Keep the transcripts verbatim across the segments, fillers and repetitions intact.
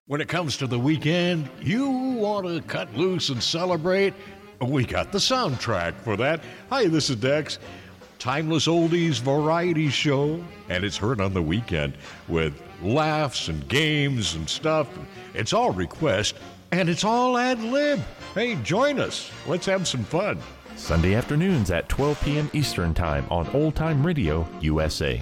When it comes to the weekend, you want to cut loose and celebrate? We got the soundtrack for that. Hi, this is Dex. Timeless oldies variety show, and it's heard on the weekend with laughs and games and stuff. It's all request, and it's all ad-lib. Hey, join us. Let's have some fun. Sunday afternoons at twelve p.m. Eastern Time on Old Time Radio U S A.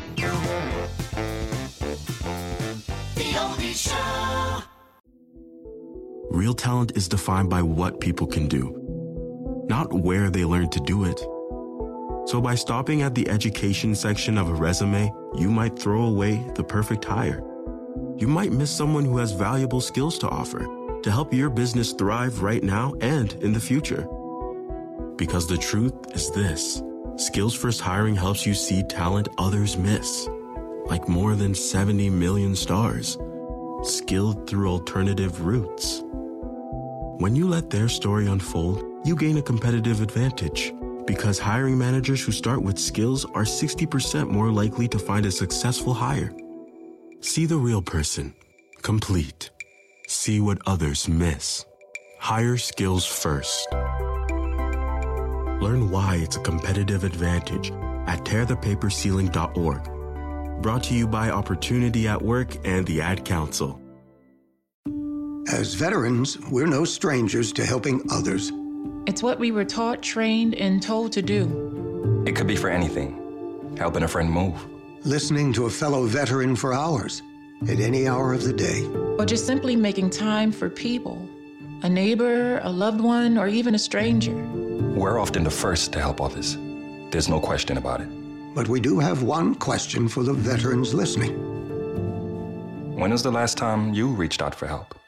The Oldie Show. Real talent is defined by what people can do, not where they learn to do it. So by stopping at the education section of a resume, you might throw away the perfect hire. You might miss someone who has valuable skills to offer to help your business thrive right now and in the future. Because the truth is this: Skills First Hiring helps you see talent others miss, like more than seventy million stars, skilled through alternative routes. When you let their story unfold, you gain a competitive advantage, because hiring managers who start with skills are sixty percent more likely to find a successful hire. See the real person, complete. See what others miss. Hire skills first. Learn why it's a competitive advantage at tear the paper ceiling dot org. Brought to you by Opportunity at Work and the Ad Council. As veterans, we're no strangers to helping others. It's what we were taught, trained, and told to do. It could be for anything. Helping a friend move. Listening to a fellow veteran for hours, at any hour of the day. Or just simply making time for people. A neighbor, a loved one, or even a stranger. We're often the first to help others. There's no question about it. But we do have one question for the veterans listening. When was the last time you reached out for help?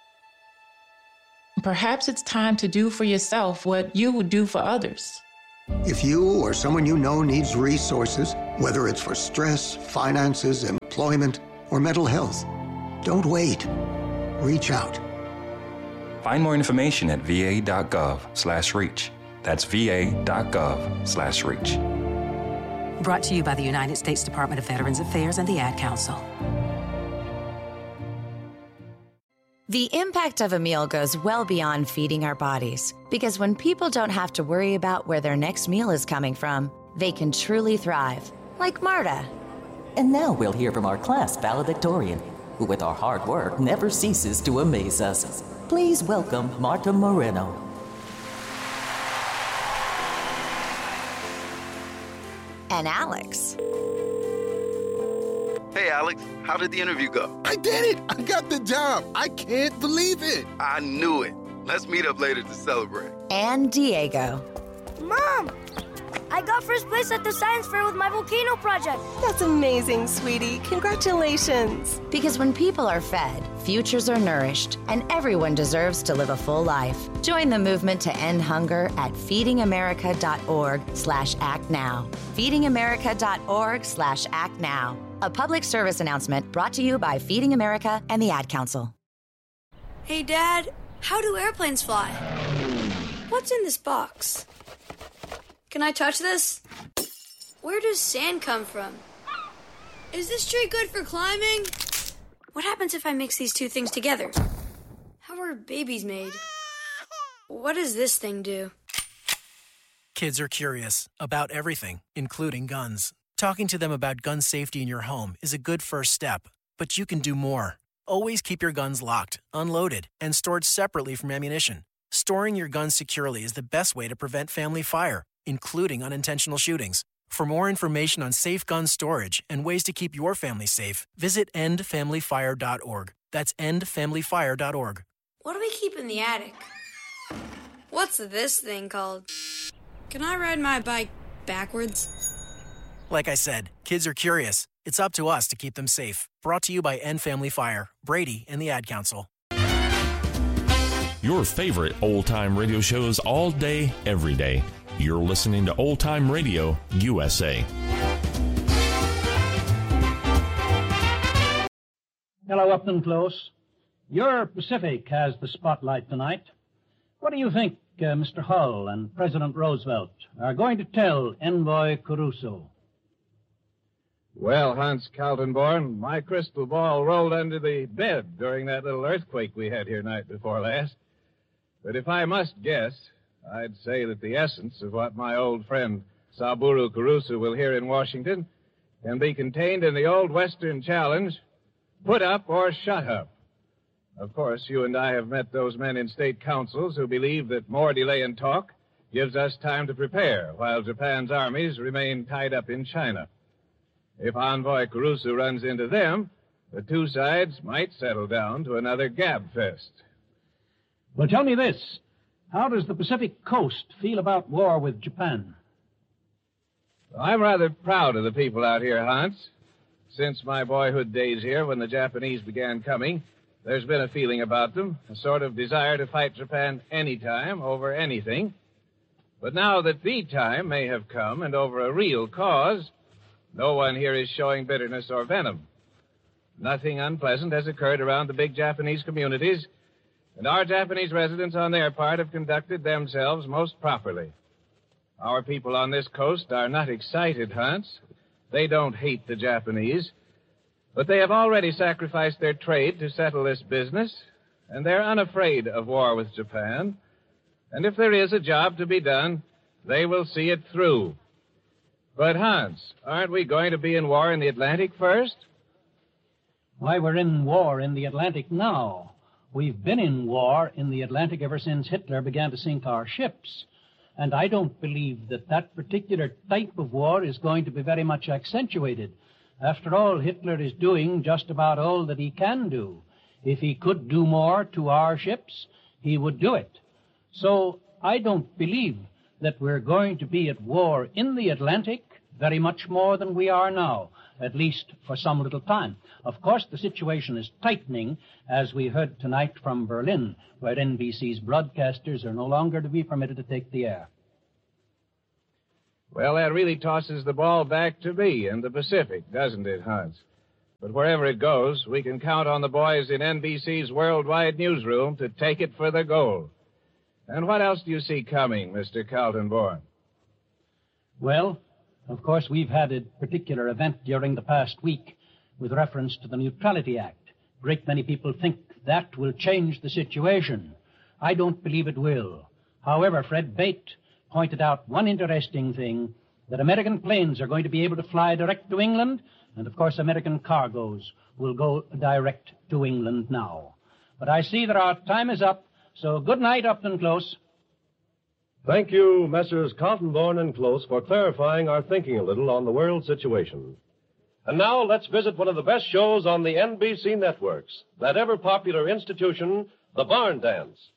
Perhaps it's time to do for yourself what you would do for others. If you or someone you know needs resources, whether it's for stress, finances, employment, or mental health, don't wait. Reach out. Find more information at va.gov slash reach. That's va.gov slash reach. Brought to you by the United States Department of Veterans Affairs and the Ad Council. The impact of a meal goes well beyond feeding our bodies, because when people don't have to worry about where their next meal is coming from, they can truly thrive, like Marta. And now we'll hear from our class valedictorian, who with our hard work never ceases to amaze us. Please welcome Marta Moreno. And Alex. Hey, Alex, how did the interview go? I did it! I got the job! I can't believe it! I knew it. Let's meet up later to celebrate. And Diego. Mom! I got first place at the science fair with my volcano project. That's amazing, sweetie. Congratulations. Because when people are fed, futures are nourished, and everyone deserves to live a full life. Join the movement to end hunger at feedingamerica.org slash act now. feedingamerica.org slash act now. A public service announcement brought to you by Feeding America and the Ad Council. Hey, Dad, how do airplanes fly? What's in this box? Can I touch this? Where does sand come from? Is this tree good for climbing? What happens if I mix these two things together? How are babies made? What does this thing do? Kids are curious about everything, including guns. Talking to them about gun safety in your home is a good first step, but you can do more. Always keep your guns locked, unloaded, and stored separately from ammunition. Storing your guns securely is the best way to prevent family fire, including unintentional shootings. For more information on safe gun storage and ways to keep your family safe, visit end family fire dot org. That's end family fire dot org. What do we keep in the attic? What's this thing called? Can I ride my bike backwards? Like I said, kids are curious. It's up to us to keep them safe. Brought to you by End Family Fire, Brady, and the Ad Council. Your favorite old-time radio shows all day, every day. You're listening to Old Time Radio U S A. Hello, Upton Close. Your Pacific has the spotlight tonight. What do you think uh, Mister Hull and President Roosevelt are going to tell Envoy Caruso? Well, Hans Kaltenborn, my crystal ball rolled under the bed during that little earthquake we had here night before last. But if I must guess, I'd say that the essence of what my old friend Saburo Kurusu will hear in Washington can be contained in the old Western challenge, put up or shut up. Of course, you and I have met those men in state councils who believe that more delay in talk gives us time to prepare while Japan's armies remain tied up in China. If Envoy Kurusu runs into them, the two sides might settle down to another gab fest. Well, tell me this. How does the Pacific Coast feel about war with Japan? I'm rather proud of the people out here, Hans. Since my boyhood days here, when the Japanese began coming, there's been a feeling about them, a sort of desire to fight Japan anytime, over anything. But now that the time may have come, and over a real cause, no one here is showing bitterness or venom. Nothing unpleasant has occurred around the big Japanese communities, and our Japanese residents on their part have conducted themselves most properly. Our people on this coast are not excited, Hans. They don't hate the Japanese, but they have already sacrificed their trade to settle this business, and they're unafraid of war with Japan. And if there is a job to be done, they will see it through. But, Hans, aren't we going to be in war in the Atlantic first? Why, we're in war in the Atlantic now. We've been in war in the Atlantic ever since Hitler began to sink our ships. And I don't believe that that particular type of war is going to be very much accentuated. After all, Hitler is doing just about all that he can do. If he could do more to our ships, he would do it. So I don't believe that we're going to be at war in the Atlantic very much more than we are now, at least for some little time. Of course, the situation is tightening, as we heard tonight from Berlin, where N B C's broadcasters are no longer to be permitted to take the air. Well, that really tosses the ball back to me in the Pacific, doesn't it, Hans? But wherever it goes, we can count on the boys in N B C's worldwide newsroom to take it for the gold. And what else do you see coming, Mister Kaltenborn? Well, of course, we've had a particular event during the past week with reference to the Neutrality Act. A great many people think that will change the situation. I don't believe it will. However, Fred Bate pointed out one interesting thing, that American planes are going to be able to fly direct to England, and of course American cargoes will go direct to England now. But I see that our time is up, so good night, Upton Close. Thank you, Messrs. Kaltenborn and Close, for clarifying our thinking a little on the world situation. And now let's visit one of the best shows on the N B C networks, that ever-popular institution, the Barn Dance.